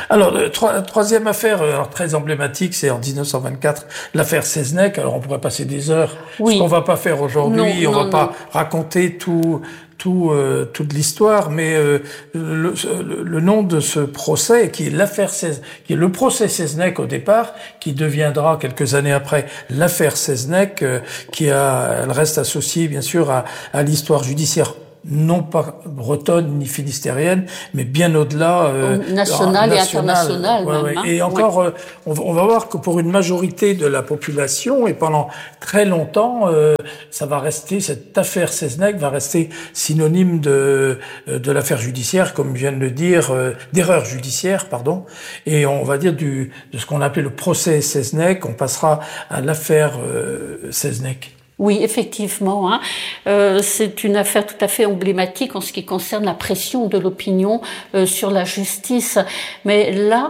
Alors, troisième affaire, alors, très emblématique, c'est en 1924, l'affaire Seznec. Alors, on pourrait passer des heures. Oui. Ce qu'on va pas faire aujourd'hui, on va pas raconter toute l'histoire, mais le nom de ce procès, qui est qui est le procès Seznec au départ, qui deviendra quelques années après l'affaire Seznec, elle reste associée bien sûr à l'histoire judiciaire, non pas bretonne ni finistérienne, mais bien au-delà, nationale et internationale. Ouais, même, ouais. Et encore, ouais. On va voir que pour une majorité de la population, et pendant très longtemps, ça va rester, cette affaire Seznec va rester synonyme de l'affaire judiciaire, comme je viens de le dire, d'erreur judiciaire, pardon. Et on va dire de ce qu'on appelait le procès Seznec, on passera à l'affaire Seznec. Oui, effectivement. C'est une affaire tout à fait emblématique en ce qui concerne la pression de l'opinion sur la justice. Mais là,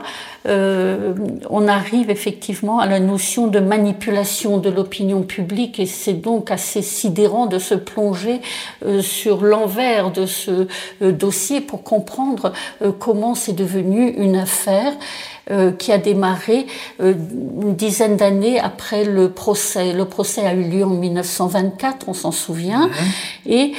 on arrive effectivement à la notion de manipulation de l'opinion publique, et c'est donc assez sidérant de se plonger sur l'envers de ce dossier pour comprendre comment c'est devenu une affaire qui a démarré une dizaine d'années après le procès. Le procès a eu lieu en 1924, on s'en souvient, et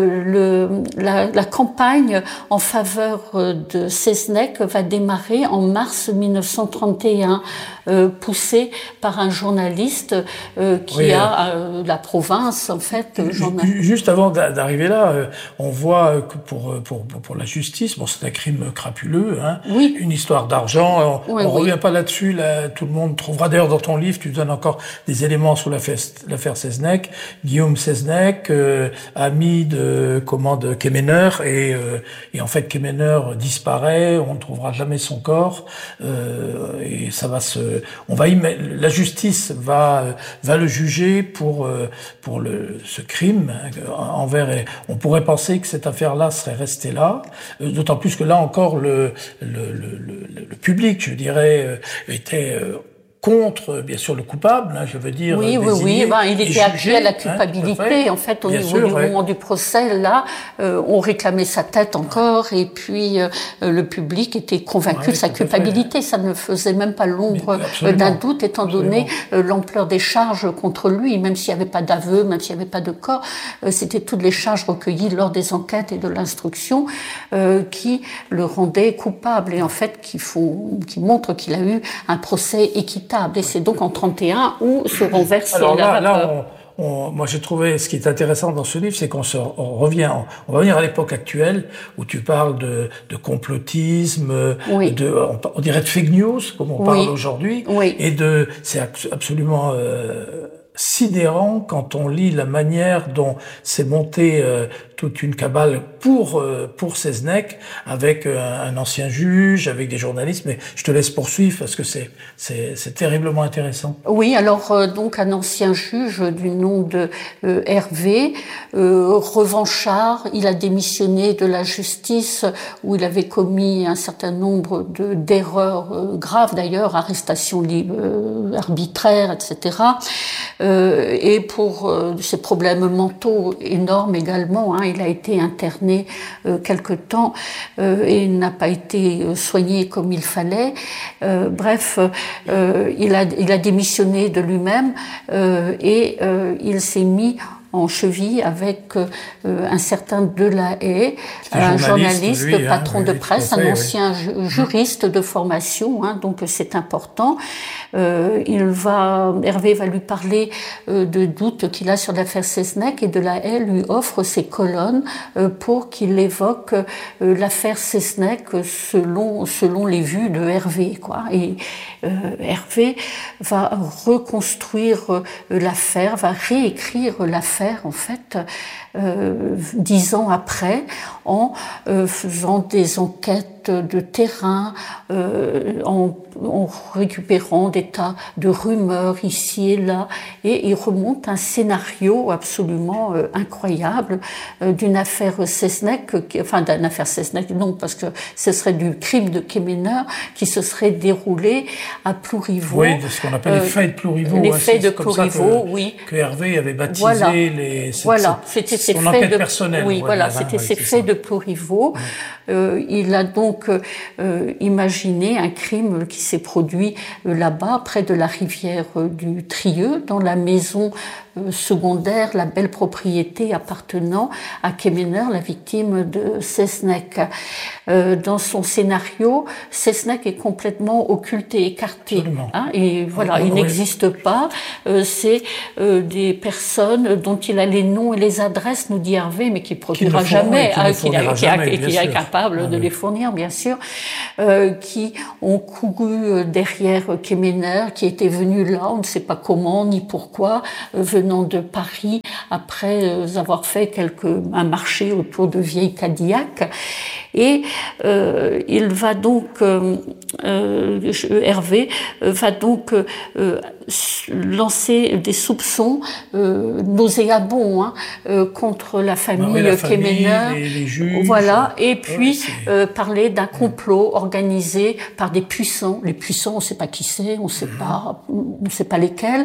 la campagne en faveur de Seznec va démarrer en mars 1931, poussée par un journaliste qui a la province, en fait. Juste avant d'arriver là, on voit que pour la justice, bon, c'est un crime crapuleux, hein, oui. Une histoire d'argent. On revient pas là-dessus. Là, tout le monde trouvera d'ailleurs dans ton livre, tu donnes encore des éléments sur l'affaire Seznec. Guillaume Seznec, ami de Kemener, et en fait Kemener disparaît. On ne trouvera jamais son corps. Et ça va la justice va le juger pour ce crime envers. On pourrait penser que cette affaire-là serait restée là, d'autant plus que là encore le public, je dirais, était contre, bien sûr, le coupable, hein, je veux dire. Oui, il était appuyé à la culpabilité. En fait, au niveau du moment du procès, là, on réclamait sa tête encore, et puis le public était convaincu de sa culpabilité. Ça ne faisait même pas l'ombre d'un doute, étant donné l'ampleur des charges contre lui, même s'il n'y avait pas d'aveu, même s'il n'y avait pas de corps. C'était toutes les charges recueillies lors des enquêtes et de l'instruction qui le rendaient coupable, et en fait qui montrent qu'il a eu un procès équitable. Et c'est donc en 31 où se renverse la vapeur. Moi, j'ai trouvé ce qui est intéressant dans ce livre, c'est on va revenir à l'époque actuelle où tu parles de complotisme, on dirait de fake news, comme on parle aujourd'hui, et c'est absolument sidérant quand on lit la manière dont s'est montée toute une cabale pour Seznec, avec un ancien juge, avec des journalistes, mais je te laisse poursuivre parce que c'est terriblement intéressant. Oui, alors donc un ancien juge du nom de Hervé, revanchard, il a démissionné de la justice où il avait commis un certain nombre d'erreurs graves d'ailleurs, arrestations arbitraires, etc. Et pour ses problèmes mentaux énormes également, il a été interné quelque temps et n'a pas été soigné comme il fallait. Bref, il a démissionné de lui-même et il s'est mis en cheville avec un certain Delahaye, un journaliste, lui, patron de presse, un ancien juriste de formation, donc c'est important. Hervé va lui parler de doutes qu'il a sur l'affaire Seznec, et Delahaye lui offre ses colonnes pour qu'il évoque l'affaire Seznec selon les vues de Hervé, quoi. Et Hervé va reconstruire l'affaire, va réécrire l'affaire en fait 10 ans après, en faisant des enquêtes de terrain, en récupérant des tas de rumeurs ici et là, et il remonte un scénario absolument incroyable d'une affaire Seznec, d'une affaire Seznec, non, parce que ce serait du crime de Kemener qui se serait déroulé à Plourivaux. Oui, de ce qu'on appelle les faits de Plourivaux. Les faits de Plourivaux, que Hervé avait baptisé c'était son enquête personnelle. Oui, c'était ces faits de Plourivaux. Il a donc donc imaginé un crime qui s'est produit là-bas, près de la rivière du Trieux, dans la maison secondaire, la belle propriété appartenant à Kemener, la victime de Seznec. Dans son scénario, Seznec est complètement occulté, écarté. Hein, et voilà, il n'existe pas. C'est des personnes dont il a les noms et les adresses, nous dit Hervé, mais qui ne produira jamais, qui est incapable de les fournir, bien sûr, qui ont couru derrière Kemener, qui était venu là, on ne sait pas comment ni pourquoi, venant de Paris après avoir fait un marché autour de vieilles Cadillac. Et il va donc, Hervé va donc lancer des soupçons nauséabonds contre la famille Kemener, les juges, voilà, et puis parler d'un complot organisé par des puissants. Les puissants, on ne sait pas qui c'est, on ne sait pas lesquels.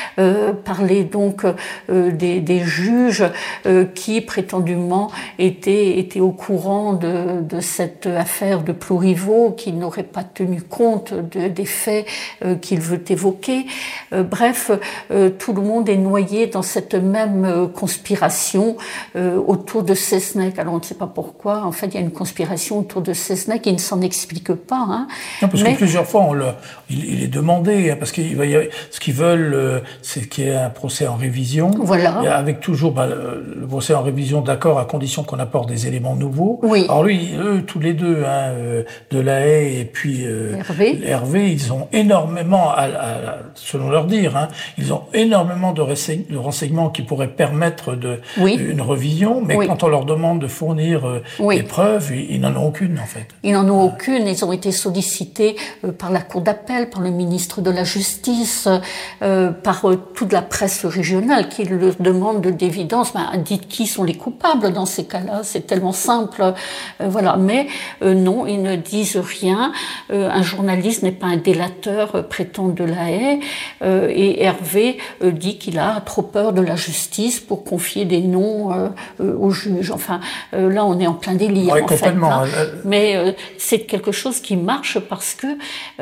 Parler donc des juges qui prétendument étaient au courant de cette affaire de Plouriveau, qui n'aurait pas tenu compte des faits qu'il veut évoquer. Bref, tout le monde est noyé dans cette même conspiration autour de Seznec. Alors on ne sait pas pourquoi. En fait, il y a une conspiration autour de Seznec. Il ne s'en explique pas. Hein. Non, parce que plusieurs fois, il est demandé, parce qu'il va y avoir, ce qu'ils veulent, c'est qu'il y ait un procès en révision. Voilà. Et avec toujours le procès en révision, d'accord, à condition qu'on apporte des éléments nouveaux. Oui. Alors lui, eux, tous les deux, Delahaye et puis Hervé, ils ont énormément, selon leur dire, ils ont énormément de renseignements qui pourraient permettre une révision, mais quand on leur demande de fournir des preuves, ils n'en ont aucune en fait. Ils n'en ont aucune. Ils ont été sollicités par la Cour d'appel, par le ministre de la Justice, par toute la presse régionale qui leur demande d'évidence, dites qui sont les coupables dans ces cas-là, c'est tellement simple, voilà. Mais non, ils ne disent rien. Un journaliste n'est pas un délateur, prétend Delahaye, et Hervé dit qu'il a trop peur de la justice pour confier des noms aux juges. Enfin, là, on est en plein délire, en fait. Mais c'est quelque chose qui marche parce que,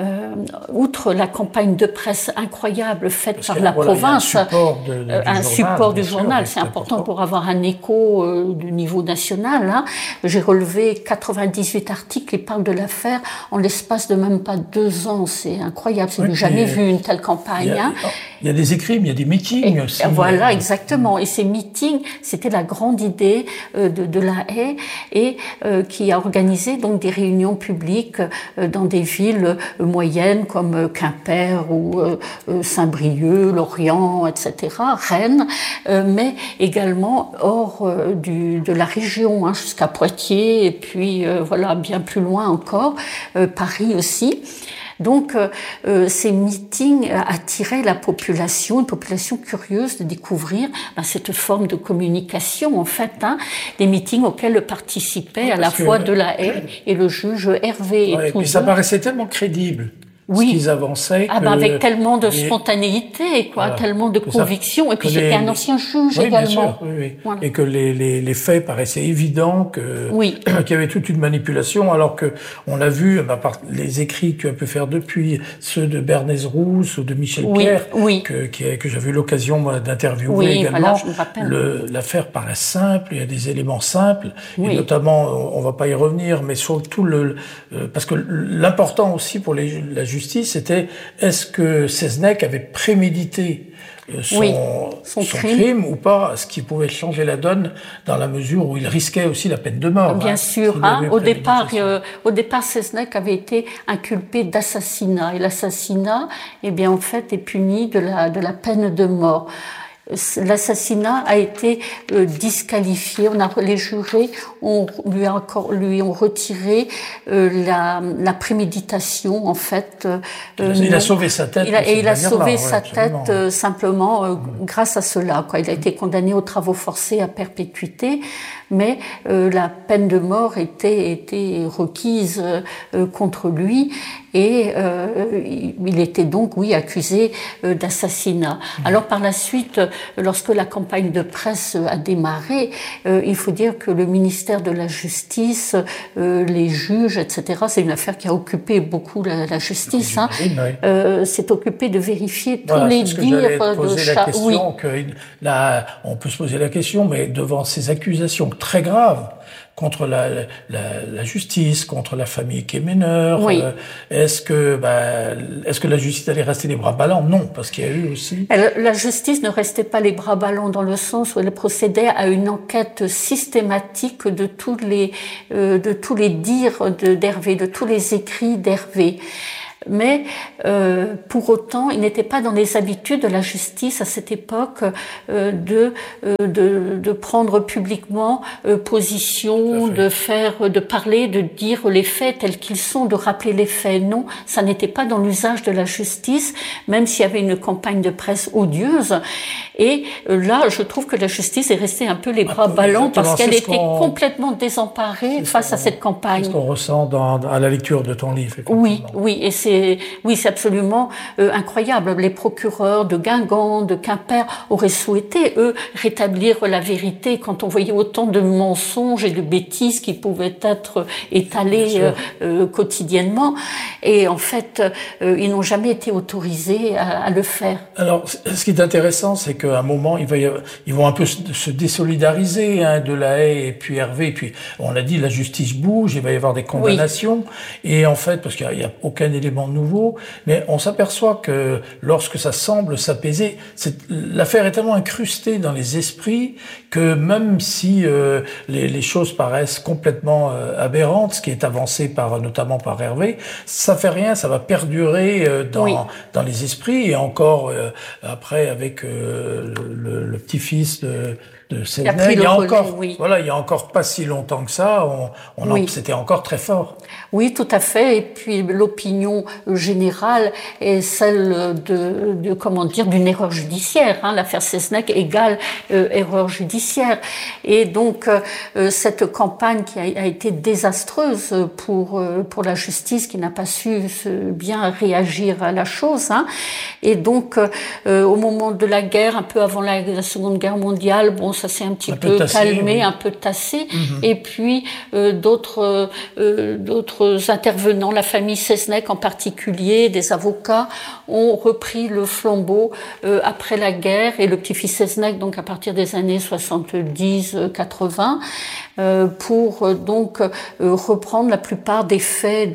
outre la campagne de presse incroyable faite par la province, un support du journal, c'est important pour avoir un écho du niveau national. Hein. J'ai relevé 98 articles qui parlent de l'affaire en l'espace de même pas 2 ans. C'est incroyable, j'ai jamais vu une telle campagne. Il y a des écrits, mais il y a des meetings aussi. Voilà, exactement. Et ces meetings, c'était la grande idée de Delahaye, et qui a organisé donc des réunions publiques dans des villes moyennes comme Quimper ou Saint-Brieuc, Lorient, etc., Rennes, mais également hors de la région, jusqu'à Poitiers, et puis voilà, bien plus loin encore, Paris aussi. Donc, ces meetings attiraient la population, une population curieuse de découvrir cette forme de communication, en fait, des meetings auxquels participaient à la fois Delahaye et le juge Hervé. Et ça paraissait tellement crédible. Ce qu'ils avançaient. Avec tellement de spontanéité, tellement de conviction. Et puis c'était un ancien juge également. Bien sûr, Voilà. Et que les faits paraissaient évidents, qu'il y avait toute une manipulation, alors que on a vu, par les écrits que tu as pu faire depuis, ceux de Bernays Rousse ou de Michel Pierre, que j'avais eu l'occasion d'interviewer également. L'affaire paraît simple, il y a des éléments simples, et notamment, on va pas y revenir, mais surtout parce que l'important aussi pour la justice, c'était est-ce que Seznec avait prémédité son crime ou pas, ce qui pouvait changer la donne dans la mesure où il risquait aussi la peine de mort. Bien sûr. Au départ, Seznec avait été inculpé d'assassinat, et l'assassinat, en fait, est puni de la peine de mort. L'assassinat a été disqualifié. Les jurés lui ont retiré la préméditation, en fait. Il a sauvé sa tête. Il a sauvé sa tête simplement grâce à cela. Il a été condamné aux travaux forcés à perpétuité, mais la peine de mort était requise contre lui. Et il était donc, accusé d'assassinat. Alors par la suite, lorsque la campagne de presse a démarré, il faut dire que le ministère de la Justice, les juges, etc., c'est une affaire qui a occupé beaucoup la justice, hein, s'est occupé de vérifier tous les dires de chaque... Oui. Là, on peut se poser la question, mais devant ces accusations très graves contre la justice, contre la famille Kemener, est-ce que la justice allait rester les bras ballants? Non, parce qu'il y a eu aussi... La justice ne restait pas les bras ballants dans le sens où elle procédait à une enquête systématique de tous les dires d'Hervé, de tous les écrits d'Hervé. Mais pour autant, il n'était pas dans les habitudes de la justice à cette époque de prendre publiquement position, de parler, de dire les faits tels qu'ils sont, de rappeler les faits. Non, ça n'était pas dans l'usage de la justice, même s'il y avait une campagne de presse odieuse. Et là, je trouve que la justice est restée un peu les bras ballants parce qu'elle était complètement désemparée face à cette campagne. C'est ce qu'on ressent à la lecture de ton livre. Oui, et c'est absolument incroyable. Les procureurs de Guingamp, de Quimper auraient souhaité, eux, rétablir la vérité quand on voyait autant de mensonges et de bêtises qui pouvaient être étalés quotidiennement. Et en fait, ils n'ont jamais été autorisés à le faire. Alors, ce qui est intéressant, c'est qu'à un moment, ils vont un peu se désolidariser, hein, Delahaye et puis Hervé. Et puis, on l'a dit, la justice bouge, il va y avoir des condamnations. Et en fait, parce qu'il n'y a aucun élément nouveau, mais on s'aperçoit que lorsque ça semble s'apaiser, l'affaire est tellement incrustée dans les esprits que même si les choses paraissent complètement aberrantes, ce qui est avancé notamment par Hervé, ça fait rien, ça va perdurer dans les esprits. Et encore après avec le petit-fils de Seznec, il y a encore pas si longtemps que ça, c'était encore très fort. Oui, tout à fait. Et puis l'opinion générale est celle d'une erreur judiciaire. Hein. L'affaire Seznec égale erreur judiciaire. Et donc cette campagne qui a été désastreuse pour la justice, qui n'a pas su bien réagir à la chose. Hein. Et donc au moment de la guerre, un peu avant la Seconde Guerre mondiale, ça s'est un petit peu calmé, un peu tassé. Et puis d'autres intervenants, la famille Seznec en particulier, des avocats, ont repris le flambeau après la guerre, et le petit-fils Seznec, donc à partir des années 70-80, pour reprendre la plupart des faits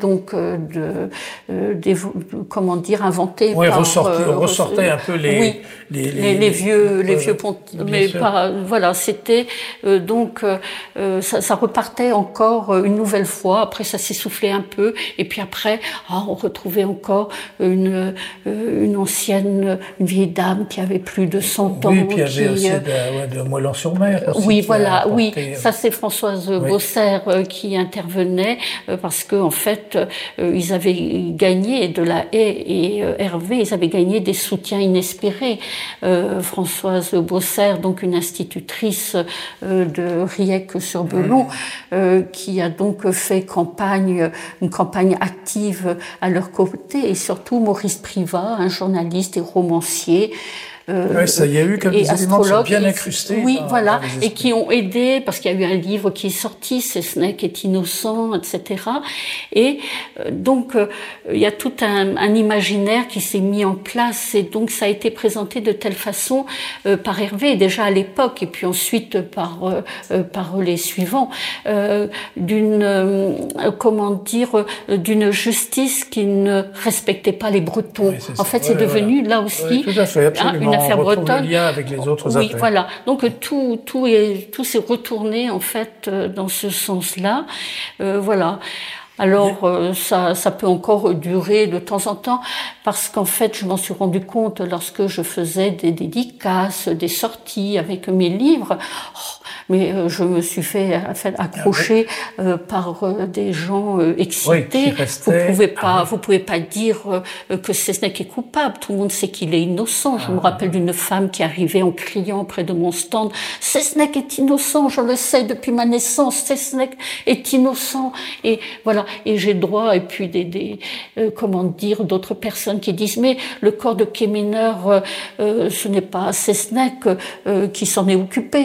inventés. Oui, ressortait un peu les vieux ponts, mais voilà, c'était ça repartait encore une nouvelle fois. Après, ça s'essoufflait un peu, et puis après, on retrouvait encore une vieille dame qui avait plus de 100 ans. Oui, puis il y avait aussi de Moëlan-sur-Mer. Oui, voilà, ça c'est Françoise Bosser qui intervenait, parce que en fait, ils avaient gagné, Delahaye et Hervé, ils avaient gagné des soutiens inespérés. Françoise Bosser, donc une institutrice de Riec-sur-Belon, qui a donc fait une campagne active à leur côté, et surtout Maurice Privat, un journaliste et romancier. Ça y a eu comme des éléments qui sont bien incrustés. Oui, voilà, et qui ont aidé, parce qu'il y a eu un livre qui est sorti, Seznec est innocent, etc. Et donc, il y a tout un imaginaire qui s'est mis en place, et donc ça a été présenté de telle façon par Hervé, déjà à l'époque, et puis ensuite par les suivants, d'une justice qui ne respectait pas les Bretons. Oui, en fait, c'est devenu là aussi tout à fait, absolument. Une affaire bretonne. Le lien avec les autres affaires. Oui, voilà. Donc tout s'est retourné en fait dans ce sens-là. Voilà. Alors ça peut encore durer de temps en temps, parce qu'en fait je m'en suis rendu compte lorsque je faisais des dédicaces, des sorties avec mes livres. mais je me suis fait accrocher par des gens excités. Vous pouvez pas dire que Seznec est coupable. Tout le monde sait qu'il est innocent. Je me rappelle d'une femme qui arrivait en criant près de mon stand. Seznec est innocent, je le sais depuis ma naissance. Seznec est innocent. Et voilà. Et j'ai droit, et puis d'autres personnes qui disent, mais le corps de Kemener, ce n'est pas Seznec qui s'en est occupé.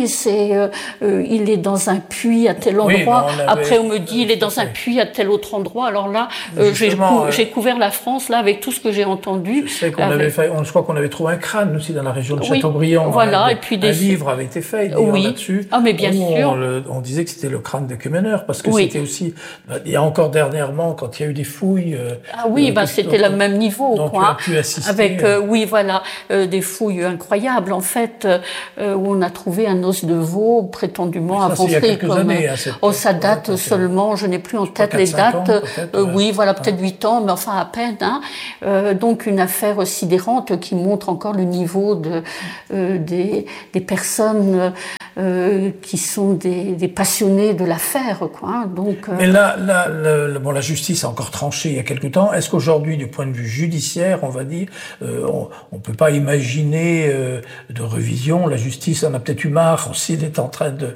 Il est dans un puits à tel endroit. Après, on me dit, il est dans un puits à tel autre endroit. Alors là, j'ai couvert la France, là, avec tout ce que j'ai entendu. Je sais je crois qu'on avait trouvé un crâne aussi dans la région de Châteaubriand. Voilà. Et puis un livre avait été fait là-dessus. Ah, mais bien sûr. On disait que c'était le crâne de Kemener, parce que c'était aussi, il y a encore dernièrement, quand il y a eu des fouilles. C'était le même niveau, donc quoi. Tu as pu assister. Avec, des fouilles incroyables, en fait, où on a trouvé un os de veau prétendument avancé. Il y a quelques années. Ça date seulement, je n'ai plus en tête les dates. Peut-être 8 ans, mais enfin à peine. Donc une affaire sidérante qui montre encore le niveau des personnes qui sont des passionnés de l'affaire, quoi. Donc. Mais là, la justice a encore tranché il y a quelque temps. Est-ce qu'aujourd'hui, du point de vue judiciaire, on va dire, on peut pas imaginer de révision. La justice en a peut-être eu marre aussi d'être en train de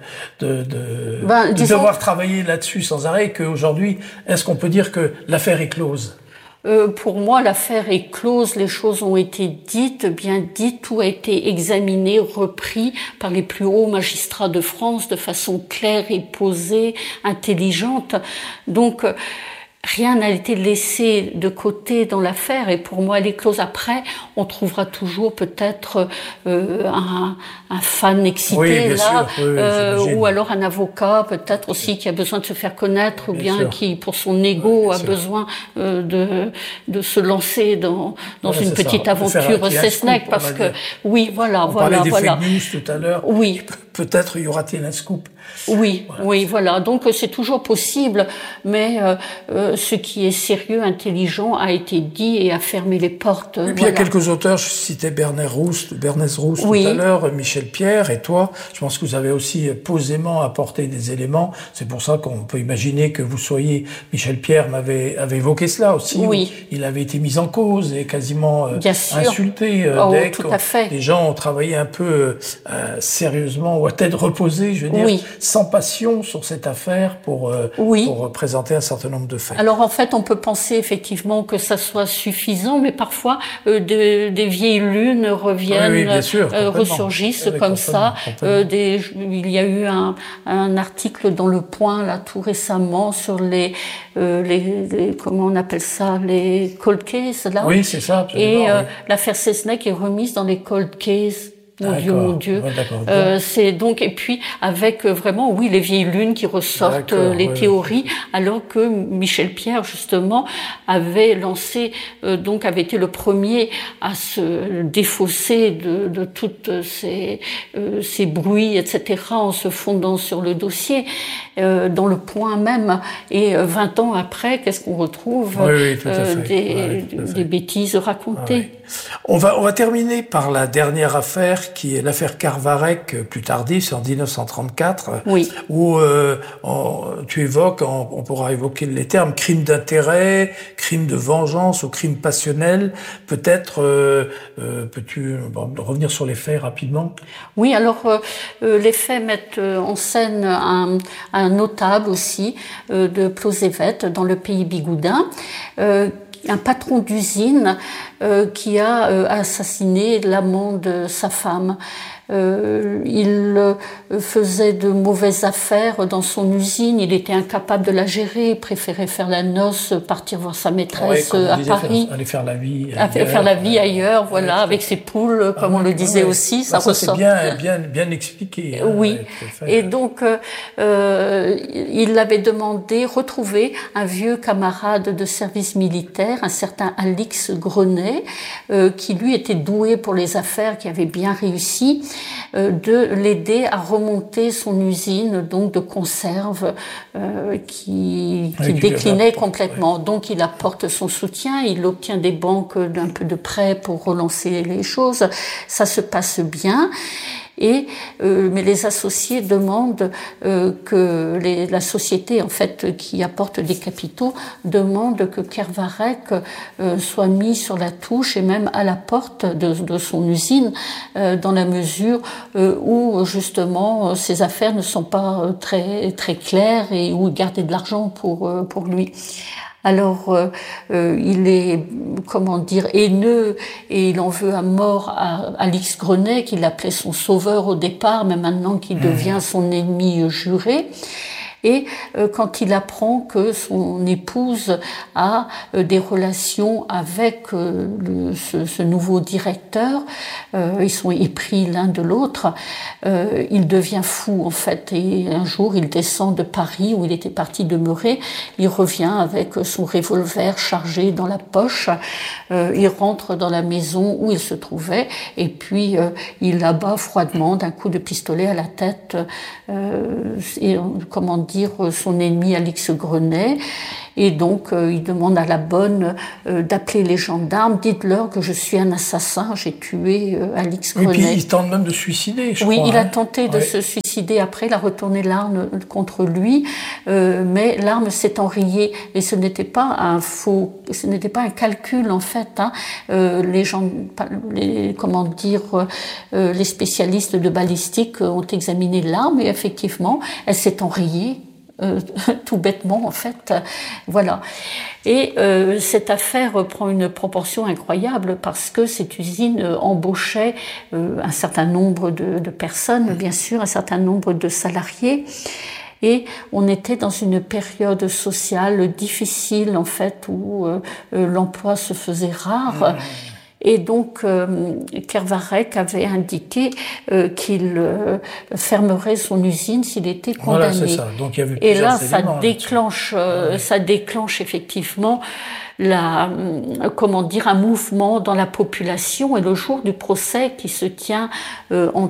devoir travailler là-dessus sans arrêt. Et qu'aujourd'hui, est-ce qu'on peut dire que l'affaire est close? Pour moi, l'affaire est close, les choses ont été bien dites, tout a été examiné, repris par les plus hauts magistrats de France de façon claire et posée, intelligente. Donc, rien n'a été laissé de côté dans l'affaire et pour moi elle est close. Après, on trouvera toujours peut-être un fan excité ou alors un avocat peut-être aussi qui a besoin de se faire connaître ou bien qui pour son ego a besoin de se lancer dans une petite aventure Seznec parce que on parlait des fake news tout à l'heure. Oui. Peut-être y aura-t-il un scoop. Voilà. Donc c'est toujours possible, mais ce qui est sérieux, intelligent, a été dit et a fermé les portes. Et puis il y a quelques auteurs, je citais Bernays Rousse tout à l'heure, Michel Pierre et toi. Je pense que vous avez aussi posément apporté des éléments. C'est pour ça qu'on peut imaginer que vous soyez. Michel Pierre avait évoqué cela aussi. Oui. Il avait été mis en cause et quasiment insulté. Tout à fait. Les gens ont travaillé un peu sérieusement ou à tête reposée, je veux dire, sans passion sur cette affaire pour présenter un certain nombre de faits. Alors en fait, on peut penser effectivement que ça soit suffisant, mais parfois des vieilles lunes reviennent, ressurgissent comme ça. Il y a eu un article dans Le Point là tout récemment sur les comment on appelle ça, les cold cases là. Oui, c'est ça. Et l'affaire Seznec est remise dans les cold cases. Mon Dieu. C'est donc, et puis, avec vraiment, les vieilles lunes qui ressortent, les théories, alors que Michel Pierre, justement, avait lancé, avait été le premier à se défausser de toutes ces bruits, etc., en se fondant sur le dossier, dans Le Point même. Et 20 ans après, qu'est-ce qu'on retrouve? Des bêtises racontées. On va terminer par la dernière affaire qui est l'affaire Carvarec, plus tardive, c'est en 1934, où tu évoques, on pourra évoquer les termes crime d'intérêt, crime de vengeance ou crime passionnel. Peut-être peux-tu revenir sur les faits rapidement? Oui, alors les faits mettent en scène un notable aussi de Plozévet dans le pays bigoudin, un patron d'usine qui a assassiné l'amant de sa femme. Il faisait de mauvaises affaires dans son usine, il était incapable de la gérer, il préférait faire la noce, partir voir sa maîtresse à Paris. Aller faire la vie ailleurs. Faire la vie ailleurs, avec ses poules, comme on le disait aussi. Ça c'est bien expliqué. Et donc, il l'avait demandé, retrouver un vieux camarade de service militaire, un certain Alix Grenet, qui lui était doué pour les affaires, qui avait bien réussi, de l'aider à remonter son usine donc de conserve qui déclinait complètement. Donc il apporte son soutien, il obtient des banques d'un peu de prêts pour relancer les choses. Ça se passe bien. Mais les associés demandent que la société, en fait, qui apporte des capitaux, demande que Kervarec soit mis sur la touche et même à la porte de son usine, dans la mesure où justement ses affaires ne sont pas très très claires et où il gardait de l'argent pour lui. Alors, il est, comment dire, haineux et il en veut à mort à Alix Grenet, qu'il appelait son sauveur au départ, mais maintenant qu'il devient son ennemi juré. Et quand il apprend que son épouse a des relations avec ce nouveau directeur, ils sont épris l'un de l'autre, il devient fou en fait. Et un jour, il descend de Paris où il était parti demeurer, il revient avec son revolver chargé dans la poche, il rentre dans la maison où il se trouvait et puis il abat froidement d'un coup de pistolet à la tête, et comment dire, son ennemi Alix Grenet. Et donc, il demande à la bonne d'appeler les gendarmes. Dites-leur que je suis un assassin, j'ai tué Alix Grenet. Et puis, il tente même de se suicider, je crois. Oui, il a tenté de se suicider après, il a retourné l'arme contre lui, mais l'arme s'est enrayée. Et ce n'était pas un calcul, en fait. Les spécialistes de balistique ont examiné l'arme et effectivement, elle s'est enrayée. Tout bêtement en fait, voilà. Et cette affaire prend une proportion incroyable parce que cette usine embauchait un certain nombre de personnes, bien sûr, un certain nombre de salariés. Et on était dans une période sociale difficile en fait où l'emploi se faisait rare. Et donc, Kervarec avait indiqué qu'il fermerait son usine s'il était condamné. Voilà, c'est ça. Donc, il y avait et là, ça déclenche effectivement un mouvement dans la population. Et le jour du procès qui se tient en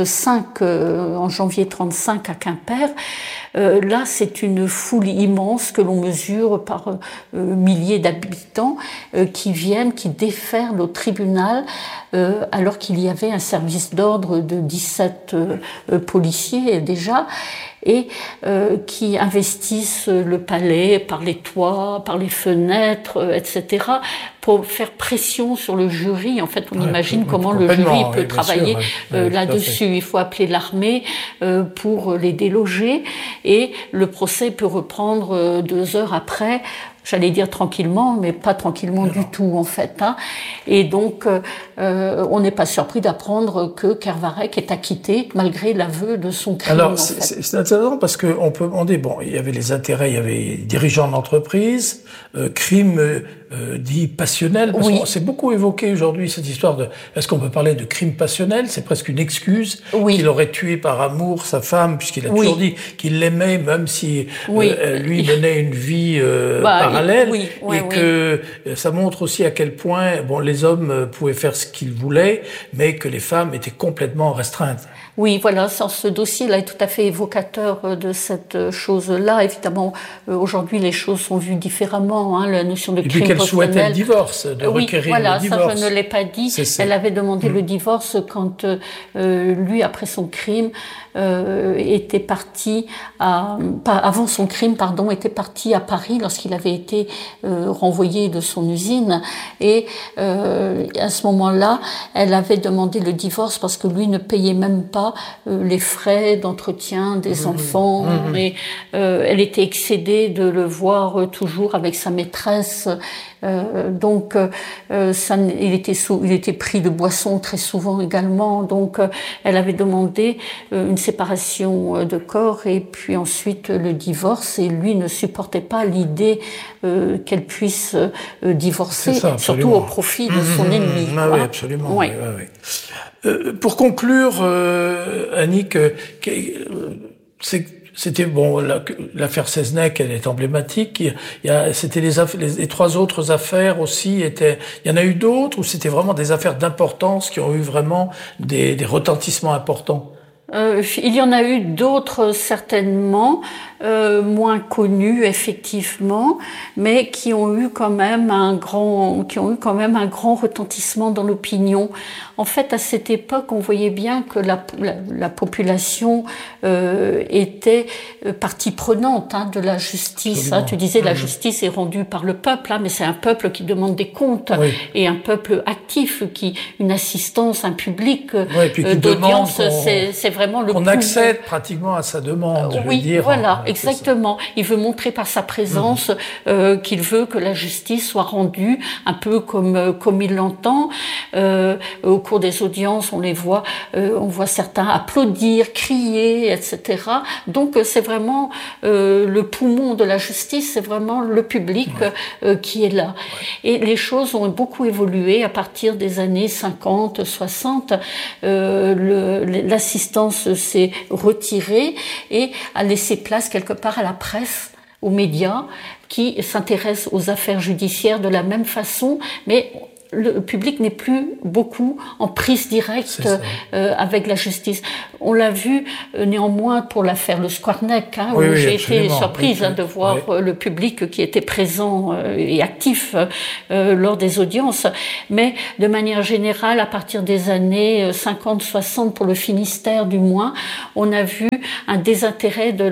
janvier 35 à Quimper, là, c'est une foule immense que l'on mesure par milliers d'habitants qui déferlent au tribunal alors qu'il y avait un service d'ordre de 17 policiers déjà, et qui investissent le palais par les toits, par les fenêtres, etc., pour faire pression sur le jury. En fait, on imagine comment le jury peut travailler là-dessus. Il faut appeler l'armée pour les déloger, et le procès peut reprendre 2 heures après. J'allais dire tranquillement, mais pas tranquillement du tout, en fait. Et donc, on n'est pas surpris d'apprendre que Kervarec est acquitté, malgré l'aveu de son crime. Alors, c'est intéressant parce qu'on peut demander, il y avait les intérêts, il y avait les dirigeants d'entreprise, crime dit passionnel, parce que c'est beaucoup évoqué aujourd'hui, cette histoire est-ce qu'on peut parler de crime passionnel? C'est presque une excuse qu'il aurait tué par amour sa femme, puisqu'il a toujours dit qu'il l'aimait, même si lui menait une vie parallèle, et que ça montre aussi à quel point les hommes pouvaient faire ce qu'ils voulaient, mais que les femmes étaient complètement restreintes. Oui, voilà, ce dossier-là est tout à fait évocateur de cette chose-là. Évidemment, aujourd'hui, les choses sont vues différemment. La notion de crime passionnel. Et puis qu'elle souhaitait le divorce, de requérir le divorce. Ça, je ne l'ai pas dit. Elle avait demandé le divorce quand lui, après son crime, était parti avant son crime, était parti à Paris lorsqu'il avait été renvoyé de son usine. Et à ce moment-là, elle avait demandé le divorce parce que lui ne payait même pas les frais d'entretien des enfants. Et elle était excédée de le voir toujours avec sa maîtresse. Donc, il était pris de boisson très souvent également. Donc, elle avait demandé une séparation de corps et puis ensuite le divorce. Et lui ne supportait pas l'idée qu'elle puisse divorcer, surtout au profit de son ennemi. Oui, absolument. Oui. Pour conclure, Annick, c'était l'affaire Seznec, elle est emblématique. C'était les 3 autres affaires aussi il y en a eu d'autres, ou c'était vraiment des affaires d'importance qui ont eu vraiment des retentissements importants? Il y en a eu d'autres certainement, moins connus effectivement, mais qui ont eu quand même un grand retentissement dans l'opinion. En fait, à cette époque, on voyait bien que la population était partie prenante de la justice. Tu disais la justice est rendue par le peuple, mais c'est un peuple qui demande des comptes, et un peuple actif, une assistance, un public d'audience, c'est vraiment le qu'on accède pratiquement à sa demande. Je veux dire, voilà, exactement. Il veut montrer par sa présence qu'il veut que la justice soit rendue un peu comme il l'entend. Au cours des audiences, on voit certains applaudir, crier, etc. Donc c'est vraiment le poumon de la justice, c'est vraiment le public qui est là. Et les choses ont beaucoup évolué à partir des années 50, 60. L'assistance s'est retirée et a laissé place quelque part à la presse, aux médias, qui s'intéressent aux affaires judiciaires de la même façon, mais le public n'est plus beaucoup en prise directe avec la justice. On l'a vu néanmoins pour l'affaire Le Skwarnek, où j'ai été surprise de voir le public qui était présent et actif lors des audiences. Mais de manière générale, à partir des années 50-60, pour le Finistère du moins, on a vu un désintérêt de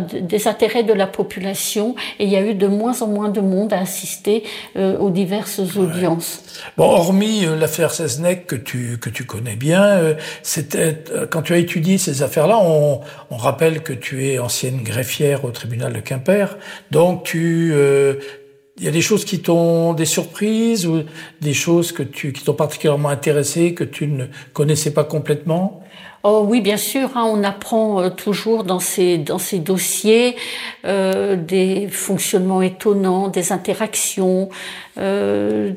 la population, et il y a eu de moins en moins de monde à assister aux diverses audiences. Bon, hormis l'affaire Seznec que tu connais bien, quand tu as étudié ces affaires-là, on rappelle que tu es ancienne greffière au tribunal de Quimper, donc il y a des choses des surprises ou des choses qui t'ont particulièrement intéressé, que tu ne connaissais pas complètement? Oh oui, bien sûr, on apprend toujours dans ces dossiers des fonctionnements étonnants, des interactions. Ce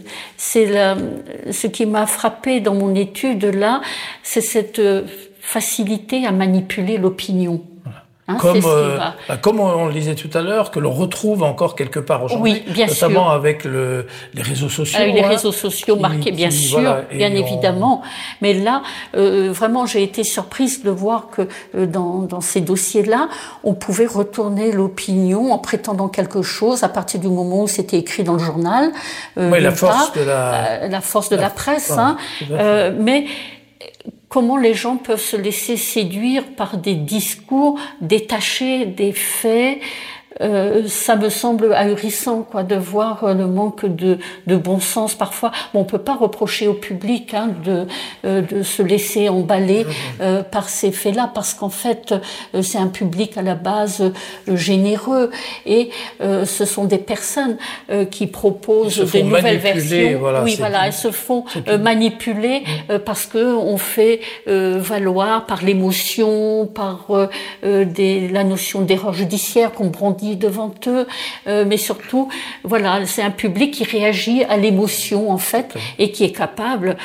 qui m'a frappé dans mon étude là, c'est cette facilité à manipuler l'opinion. Comme on le disait tout à l'heure, que l'on retrouve encore quelque part aujourd'hui, notamment avec les réseaux sociaux. Les réseaux sociaux marqués, bien sûr, bien évidemment. Mais là, vraiment, j'ai été surprise de voir que dans ces dossiers-là, on pouvait retourner l'opinion en prétendant quelque chose à partir du moment où c'était écrit dans le journal. La force de la presse. Mais comment les gens peuvent se laisser séduire par des discours détachés des faits, ça me semble ahurissant, de voir le manque de bon sens parfois. Bon, on peut pas reprocher au public de se laisser emballer par ces faits-là, parce qu'en fait, c'est un public à la base généreux, et ce sont des personnes qui proposent des nouvelles versions. Elles se font manipuler parce que on fait valoir par l'émotion, par la notion d'erreur judiciaire qu'on brandit devant eux, mais surtout, c'est un public qui réagit à l'émotion en fait, et qui est capable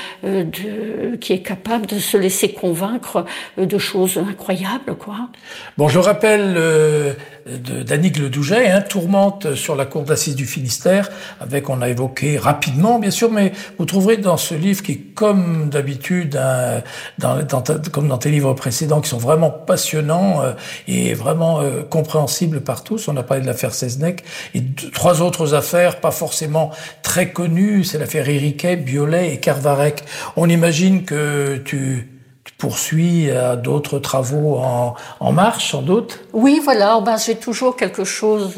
de se laisser convaincre de choses incroyables, Bon, je rappelle d'Annick Ledouget, Tourmente sur la cour d'assises du Finistère, on a évoqué rapidement, bien sûr, mais vous trouverez dans ce livre qui, comme d'habitude, comme dans tes livres précédents, qui sont vraiment passionnants et vraiment compréhensibles par tous. On a parlé de l'affaire Seznec et 3 autres affaires, pas forcément très connues. C'est l'affaire Ériquet, Biolay et Carvarec. On imagine que tu poursuis d'autres travaux en marche, sans doute. Oui, j'ai toujours quelque chose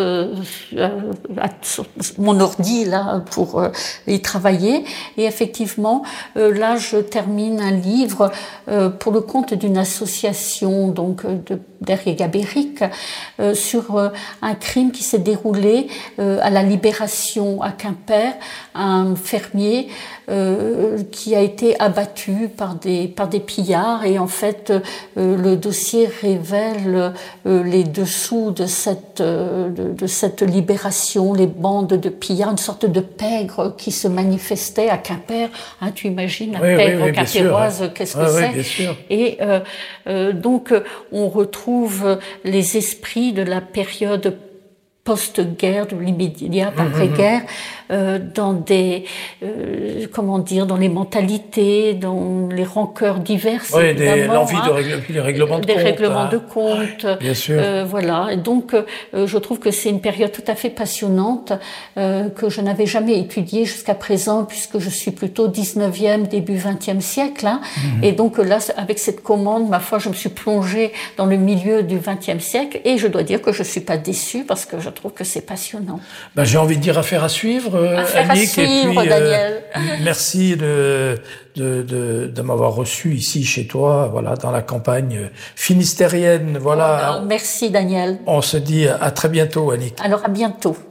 sur mon ordi là pour y travailler. Et effectivement, là, je termine un livre pour le compte d'une association donc d'Ergué-Gabéric sur un crime qui s'est déroulé à la Libération à Quimper, un fermier qui a été abattu par des pillards, et en fait le dossier révèle les dessous de cette libération, les bandes de pillards, une sorte de pègre qui se manifestait à Quimper. Tu imagines la pègre quimpéroise, qu'est-ce que c'est? Bien sûr. Et donc on retrouve les esprits de la période post-guerre, de l'immédiat après-guerre, dans des, dans les mentalités, dans les rancœurs diverses. Oui, l'envie de les règlements de compte. Des règlements de compte. Bien sûr. Voilà. Et donc, je trouve que c'est une période tout à fait passionnante que je n'avais jamais étudiée jusqu'à présent, puisque je suis plutôt 19e, début 20e siècle. Hein. Et donc là, avec cette commande, ma foi, je me suis plongée dans le milieu du 20e siècle et je dois dire que je suis pas déçue parce que je trouve que c'est passionnant. Ben, j'ai envie de dire affaire à suivre, Annick. Et puis, Daniel. Merci de m'avoir reçu ici chez toi, voilà, dans la campagne finistérienne, voilà. Merci, Daniel. On se dit à très bientôt, Annick. Alors, à bientôt.